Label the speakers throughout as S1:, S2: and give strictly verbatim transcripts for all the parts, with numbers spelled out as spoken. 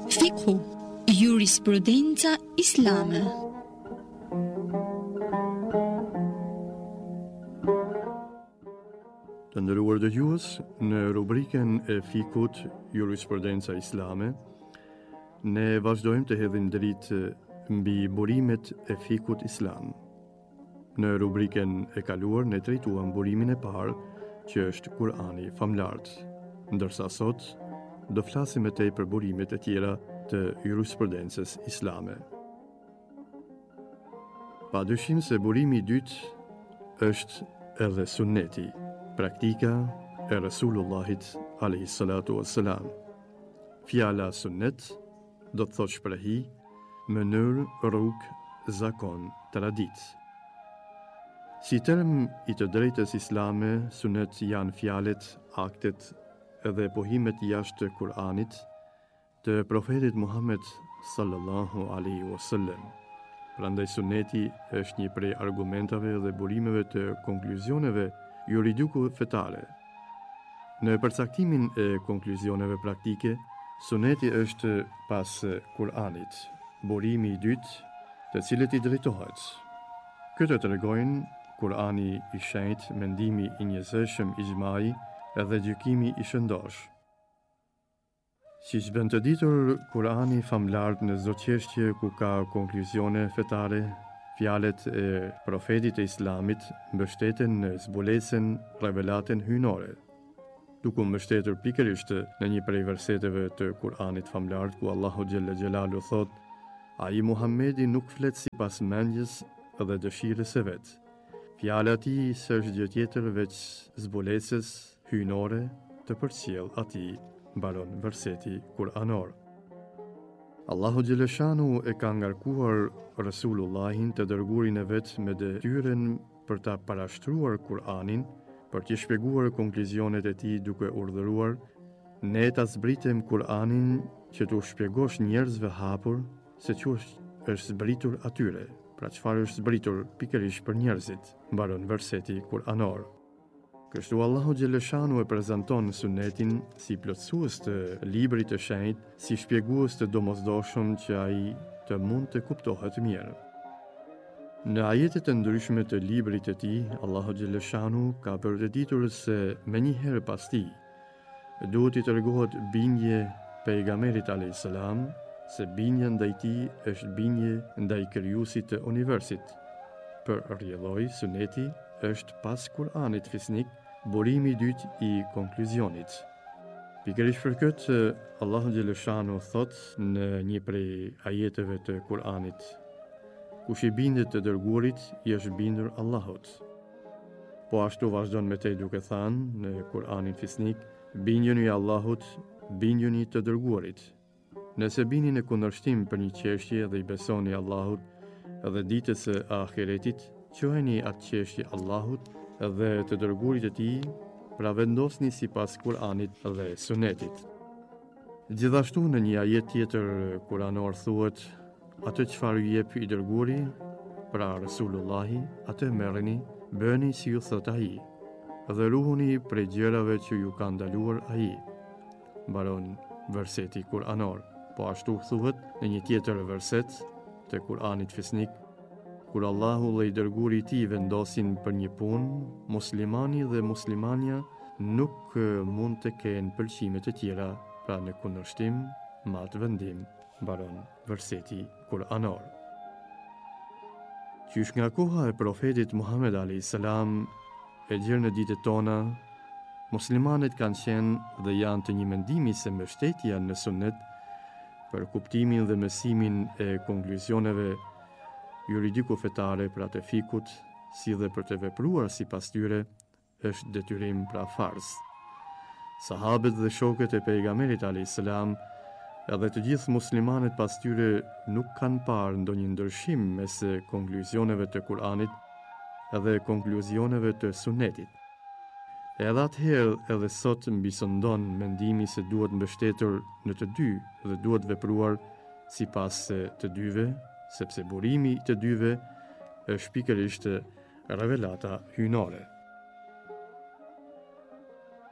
S1: Fiqhu, jurisprudenca islame.
S2: Të nderuar dëgjues, në rubrikën e fikut Jurisprudenca islame, ne vazhdojmë të hedhim dritë mbi burimet e fikut islam. Në rubrikën e kaluar ne trajtuam burimin e parë, që është Kurani famlart, ndërsa sot do flasim më tej për burimet e tjera të jurisprudencës islame. Padyshim se burimi i dytë është edhe sunneti, praktika e Resulullahit alayhi salatu wassalam. Fjala sunnet do të thotë shprehi, mënyrë, rrugë, zakon, traditë. Si term i të drejtës islame, sunet janë fjalet, aktet edhe pohimet jashtë të Kur'anit, të profetit Muhammed sallallahu alaihi wasallam. Prandaj suneti është një prej argumentave dhe burimeve të konkluzioneve juridiku fetare. Në përcaktimin e konkluzioneve praktike, suneti është pas Kur'anit, burimi i dytë, të cilët i drejtohet. Këtë tregojnë Kur'ani i shenjtë, mendimi i njëzëshëm ixhmai edhe gjykimi i shëndosh. Siç bën të ditur, Kur'ani famlart në çdo çështje ku ka konkluzione fetare, fjalët e profetit e Islamit mbështeten në zbulesën revelatën hyjnore. Duke mbështetur pikërisht në një prej verseteve të Kur'anit famlart ku Allahu xhalla xhelalu thot: "Ai Muhamedi nuk flet sipas mendjes dhe dëshirës së vet. Fjala e tij s'është gjë tjetër veç zbulesës hyjnore të përcjell atij", mbaron verseti kuranor. Allahu xhaleshanu e ka ngarkuar Resulullahin të dërguarin e vet me detyrën për ta parashtruar Kur'anin, për t'i shpjeguar konkluzionet e tij duke urdhëruar: "Ne ta zbritem Kur'anin që t'u shpjegosh njerëzve hapur se ç'është është zbritur atyre." Pra çfarë është zbritur pikërisht për njerëzit, mbaron verseti kuranor. Kështu Allahu xhaleshanu e prezanton sunetin si plotësues të librit të shenjtë, si shpjegues të domosdoshëm që ai të mund të kuptohet mirë. Në ajete të ndryshme të librit të tij, Allahu xhaleshanu ka përdeditur se menjëherë pas tij duhet i tregohet bindje pejgamberit alayhis salam, se bindja ndaj tij është bindje ndaj krijuesit të universit. Për rrjedhoi suneti është pas Kur'anit fisnik burimi i dytë i konkluzionit. Pikërisht për këtë Allahu xhaleshanu thot në një prej ajeteve të Kur'anit: "Kush i bindet të dërguarit, i është bindur Allahut." Po ashtu vazhdon me te duke thënë në Kur'anin fisnik: "Bindjeni Allahut, bindjeni të dërguarit." Nëse bini në kundërshtim për një çështje dhe i besoni Allahut dhe ditës së ahiretit, quheni atë çështje Allahut dhe të dërguarit e tij, pra vendosni sipas Kur'anit dhe Sunetit. Gjithashtu në një ajet tjetër kuranor thuhet: "Atë çfarë ju jep i dërguari, pra Resulullahi, atë merrni, bëni si ju thot ai, dhe ruhuni prej gjërave që ju ka ndaluar ai." Mbaron verseti kuranor. Po ashtu thuhet në një tjetër verset të Kur'anit fisnik: "Kur Allahu dhe i dërguari i tij vendosin për një punë, muslimani dhe muslimania nuk mund të kenë pëlqime të tjera, pra në kundërshtim me atë vendim", mbaron verseti kuranor. Qysh nga koha e profetit Muhammed alayhis salam e gjerë në ditët tona, muslimanët kanë qenë dhe janë të një mendimi se mbështetja në sunet për kuptimin dhe mësimin e konkluzioneve juridiku-fetare pra të fikut, si dhe për të vepruar sipas tyre, është detyrim pra farz. Sahabët dhe shokët e pejgamberit alayhis salam edhe të gjithë muslimanët pas tyre nuk kanë parë ndonjë ndryshim mes konkluzioneve të Kur'anit edhe konkluzioneve të sunetit. Edhe atëherë edhe sot mbisëndon mendimi se duhet mbështetur në të dy dhe duhet vepruar sipas të dyve, sepse burimi i të dyve është pikërisht revelata hyjnore.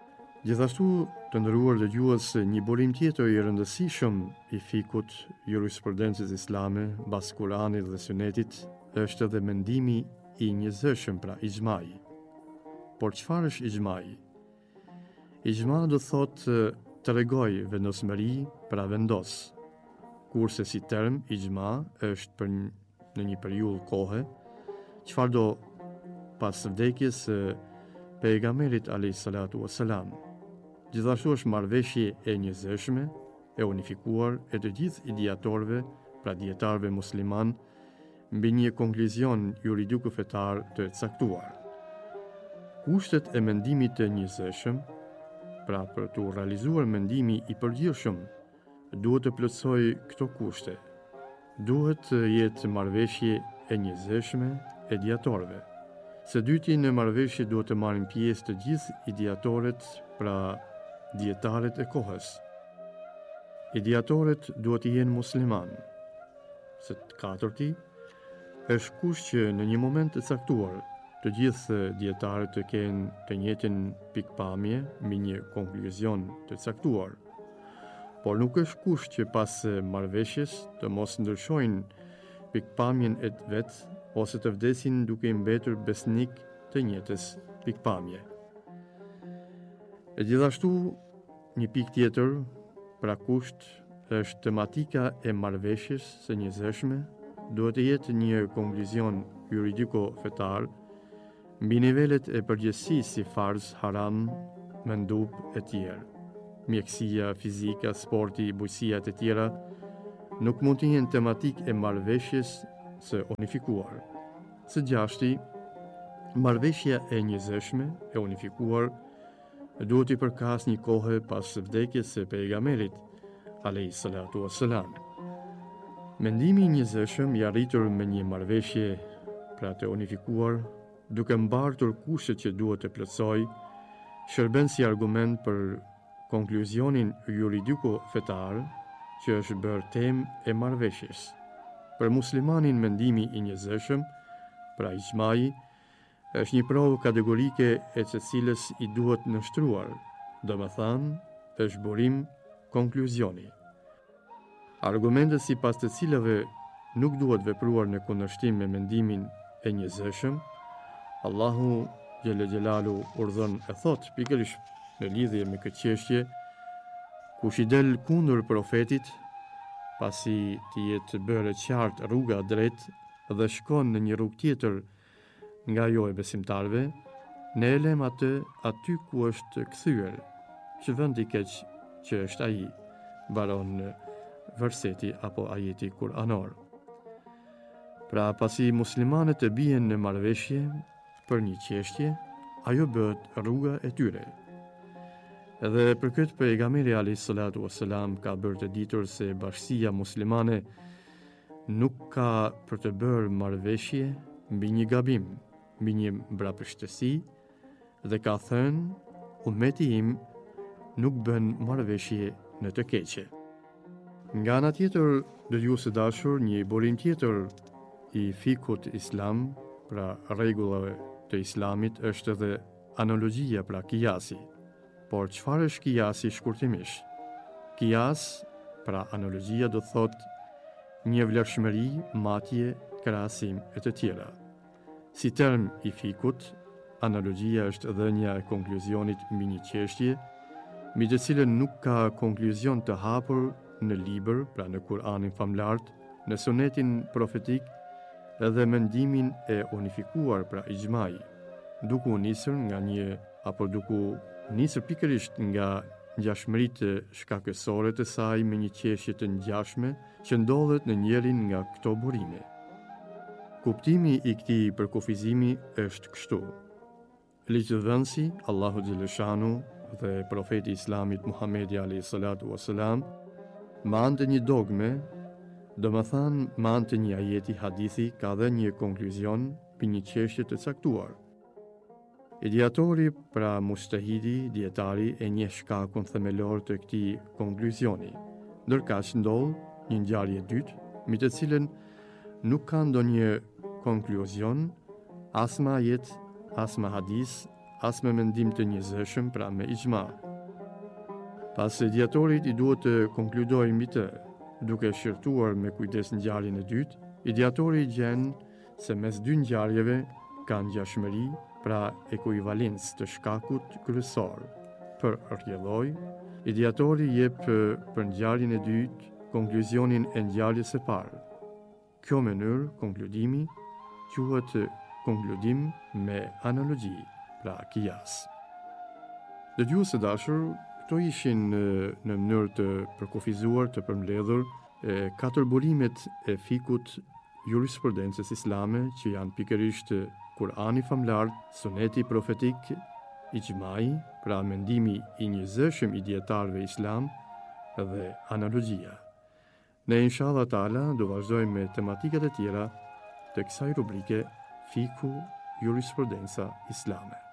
S2: Gjithashtu, të nderuar dëgjues, një burim tjetër i rëndësishëm i fikut jurisprudencës islame mbas Kuranit dhe Sunetit është edhe mendimi i njëzëshëm, pra ixhmai. Por çfarë është ixhmai? Ixhma do thotë tregoj vendosmëri, pra vendos. Kurse si term ixhma është për një, në një periudhë kohe, çfarë do pas vdekjes së pejgamberit alayhis salatu wassalam. Gjithashtu është marrëveshje e njëzëshme, e unifikuar e të gjithë ideatorëve, pra dietarëve musliman, mbi një konkluzion juridiku fetar të caktuar. Kushtet e mendimit të njëzëshëm, pra për të realizuar mendimi i përgjithshëm, duhet të plotësoj këto kushte. Duhet të jetë marrëveshje e njëzëshme e dieatorëve. Së dyti, në marrëveshje duhet të marrin pjesë të gjithë ideatorët, pra dietarët e kohës. Ideatorët duhet të jenë musliman. Së katërti, është kusht që në një moment të caktuar, të gjithë dietarët të kenë të njëjtin pikpamje mbi një konkluzion të caktuar. Por nuk është kusht që pas marrëveshjes të mos ndryshojnë pikpamjen e vet ose të vdesin duke i mbetur besnik të njëjtës pikpamje. E gjithashtu, një pikë tjetër, pra kusht, është tematika e marrëveshjes së njëzëshme, duhet të jetë një konkluzion juridiko-fetar mbi nivelet e përgjithësisë si farz, haram, mendub e tjerë. Mjekësia, fizika, sporti, bujësia e tjera nuk mund të jenë tematik e marrëveshjes së unifikuar. Së gjashti, marrëveshja e njëzëshme e unifikuar duhet i përkas një kohë pas vdekjes së pejgamberit alayhis salatu wassalam. Mendimi i njëzëshëm i arritur me një marrëveshje, pra të unifikuar, duke mbartur kushtet që duhet të plotësoj, shërben si argument për konkluzionin juridiko fetar që është bërë temë e marrëveshjes. Për muslimanin mendimi i njëzëshëm, pra ixhmai, është një provë kategorike e të cilës i duhet nështruar, domethënë është burim konkluzioni. Argumentet sipas të cilave nuk duhet vepruar në kundërshtim me mendimin e njëzëshëm, Allahu Gjelle Gjelalu urdhën e thot pikërisht në lidhje me këtë çështje, kush i del kundër profetit, pasi të jetë bërë qartë rruga drejt dhe shkon në një rrugë tjetër nga jo e besimtarve, ne e lëm atë aty ku është kthyer, që vend i keq që është ai, mbaron verseti apo ajeti kuranor. Pra pasi muslimanët e bien në marrëveshje për një çështje, ajo bëhet rruga e tyre. Edhe për këtë pejgamberi alayhis salatu wassalam ka bërë të ditur se bashkësia muslimane nuk ka për të bërë marrëveshje mbi një gabim, mbi një mbrapshtësi, dhe ka thënë ummeti im nuk bën marrëveshje në të keqe. Nga ana tjetër, dëgjues të dashur, një burim tjetër i fikut islam, pra rregullave të islamit, është edhe analogjia, pra kijasi. Por çfarë është kijasi shkurtimisht? Kijas, pra analogjia, do thotë një vlerëshmëri, matje, krahasim e të tjera. Si term i fikut, analogjia është dhënia e konkluzionit mbi një çështje, mbi të cilën nuk ka konkluzion të hapur në libër, pra në Kur'anin famlart, në Sunetin profetik, edhe mendimin e unifikuar, pra ixhmai, duke u nisur nga një apo duke u nisur pikërisht nga ngjashmëritë shkakësore të saj me një çështje të ngjashme që ndodhet në njërin nga këto burime. Kuptimi i këtij përkufizimi është kështu: ligjvënësi Allahu xhaleshanu dhe profeti i Islamit Muhamedi alayhis salatu wassalam, me anë të një dogme, domethënë me anë të një ajeti hadithi, ka dhënë një konkluzion për një çështje të caktuar. Ideatori, pra mujtahidi, dietari, e njeh shkakun themelor të këtij konkluzioni. Ndërkaq ndodh një ngjarje e dytë, me të cilën nuk ka ndonjë konkluzion, as me ajet, as me hadis, as me mendim të njëzëshëm, pra me ixhma. Pas ideatorit i duhet të konkludojë mbi të, duke shqyrtuar me kujdes ngjarjen e dytë, ideatori gjen se mes dy ngjarjeve ka ngjashmëri, pra ekuivalencë të shkakut kryesor. Për rrjedhoj, ideatori jep për ngjarjen e dytë konkluzionin e ngjarjes së parë. Kjo mënyrë konkludimi quhet konkludim me analogji, pra kias. Dëgjues të dashur, këto ishin në mënyrë të përkufizuar, të përmbledhur e katër burimet e fikut jurisprudencës islame, që janë pikërisht Kurani famlar, Suneti profetik, ixhmai, pra mendimi i njëzëshëm i dietarëve islam, dhe analogjia. Ne inshallah taala do vazhdojmë me tematikat e tjera të kësaj rubrike Fiku jurisprudenca islame.